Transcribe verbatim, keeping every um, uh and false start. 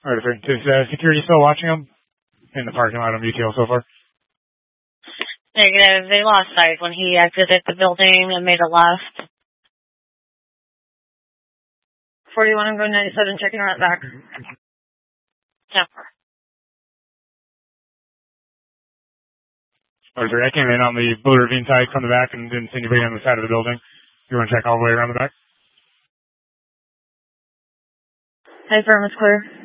Alright, sir. Is uh, security still watching them in the parking lot on B T L so far? Negative. They lost sight when he exited the building and made a left. forty-one, I'm going ninety-seven, checking right back. Yeah. Alright, sir. I came in on the Blue Ravine side from the back and didn't see anybody on the side of the building. You want to check all the way around the back? Hey, firm is clear.